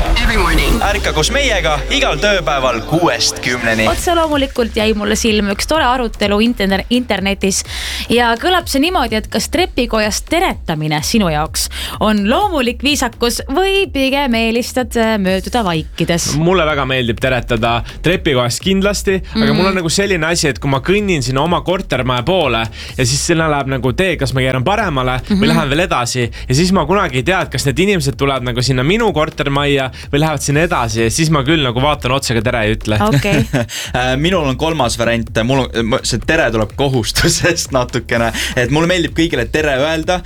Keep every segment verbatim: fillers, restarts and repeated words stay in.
Every morning. Ärka koos meiega igal tööpäeval kuuest kümneni. Otse loomulikult jäi mulle silm üks tore arutelu inter- internetis ja kõlab see niimoodi, et kas trepikojas teretamine sinu jaoks on loomulik viisakus või pigem eelistad mööduda vaikides? Mulle väga meeldib teretada trepikojas kindlasti, aga mm-hmm. mul on nagu selline asi, et kui ma kõnnin sinna oma kortermaja poole ja siis sinna läheb nagu tee, kas ma keeran paremale mm-hmm. või lähen veel edasi ja siis ma kunagi ei tea, et kas need inimesed tulevad nagu sinna minu kortermajja või lähevad sinna edasi ja siis ma küll nagu vaatan otsaga tere ei ütle. Okay. Minul on kolmas variant, mul on, see tere tuleb kohustusest natukene, et mulle meeldib kõigile tere öelda,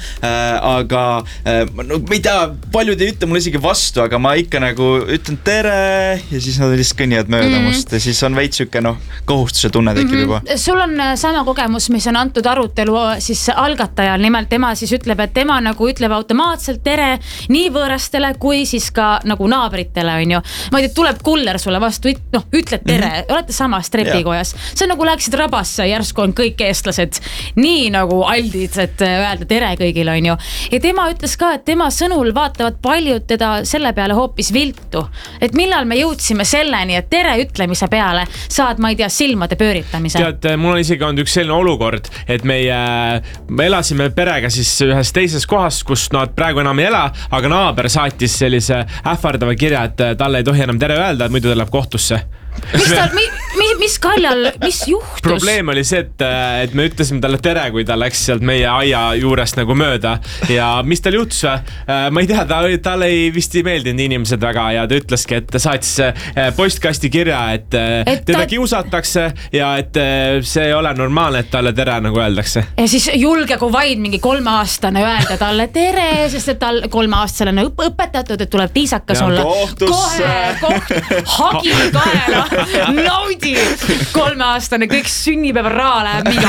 aga no, ma ei tea, paljud ei ütle mulle isegi vastu, aga ma ikka nagu ütlen tere ja siis nad lihtsalt kõnnivad mööda mm. must ja siis on veits süke, noh, kohustuse tunne tekib mm-hmm. juba. Sul on sama kogemus, mis on antud arutelu siis algatajal, nimelt tema siis ütleb, et tema nagu ütleb automaatselt tere nii võõrastele kui siis ka nagu naabritele, on ju. Ma ei tea, tuleb kuller sulle vastu, noh, ütled tere, mm-hmm. olete samas trepikojas. Yeah. See nagu läheksid rabasse, järsku on kõik eestlased nii nagu aldid, et öelda tere kõigile, on ju. Ja tema ütles ka, et tema sõnul vaatavad paljud teda selle peale hoopis viltu. Et millal me jõudsime selleni, et tere ütlemise peale saad, ma ei tea, silmade pööritamise. Tead, mul on isegi olnud üks selline olukord, et meie, me elasime perega siis ühes teises kohas, kus nad praegu enam ei ela, aga naaber saatis sellise ähvardava kirja, et talle ei tohi enam tere öelda, et muidu ta läheb kohtusse. Mis, ta, mi, mi, mis kaljal, mis juhtus? Probleem oli see, et, et me ütlesime talle tere, kui ta läks sealt meie aia juurest nagu mööda ja mis tal juhtus? Ma ei tea, ta, talle ei vist ei meeldinud inimesed väga ja ta ütleski, et ta saatis postkasti kirja, et, et teda ta... kiusatakse ja et see ei ole normaalne, et talle tere nagu öeldakse. Ja siis julge kui vaid mingi kolmeaastane öelda talle tere, sest et tal kolmeaastasele õp- õpetatud, et tuleb viisakas olla. Kohtusse. Kohe, koht, hagi kaela. Naudi, kolmeaastane, kõik sünnipäeva raa läheb mingi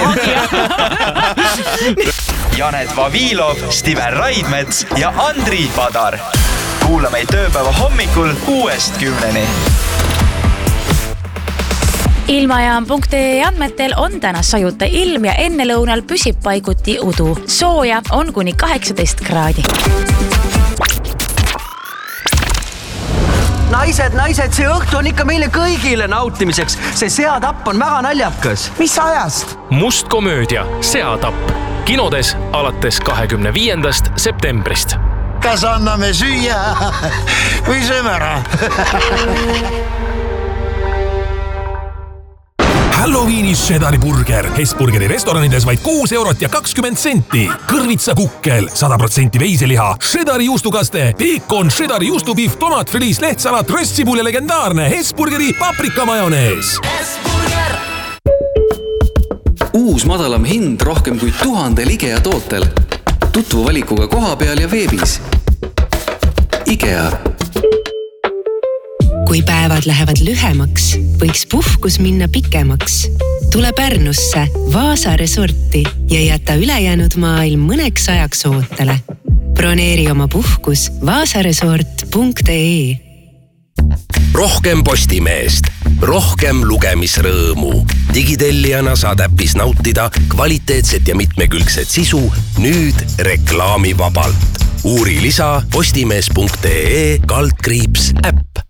hagi. Janet Vavilov, Stiven Raidmets ja Andri Padar. Kuula meid tööpäeva hommikul kuuest kümneni. Ilmajaam punkt ee andmetel on täna sajuta ilm ja enne lõunal püsib paiguti udu. Sooja on kuni kaheksateist kraadi. Naised, naised, see õhtu on ikka meile kõigile nautimiseks. See seatapp on väga naljakas. Mis ajast? Must komöödia Seatapp. Kinodes alates kahekümne viiendast septembrist. Kas anname süüa või sööme ära? Halloweenis Cheddari burger. Hesburgeri restoranides vaid kuus eurot ja kakskümmend senti. Kõrvitsa kukkel, sada protsenti veiseliha, Cheddari juustukaste, peekon, Cheddari juustupiif, tomatfriis, lehtsalat, röstsipul ja legendaarne Hesburgeri paprikamajonees. Hesburger! Uus madalam hind rohkem kui tuhandel IKEA tootel. Tutvu valikuga koha peal ja veebis. IKEA. Kui päevad lähevad lühemaks, võiks puhkus minna pikemaks. Tule Pärnusse Vaasa resorti ja jäta ülejäänud maailm mõneks ajaks ootele. Broneeri oma puhkus vaasaresort punkt ee. Rohkem Postimeest, rohkem lugemisrõõmu. Digitellijana saad äppis nautida kvaliteetset ja mitmekülgset sisu nüüd reklaamivabalt. Uuri lisa postimees punkt ee kaldkriips äpp.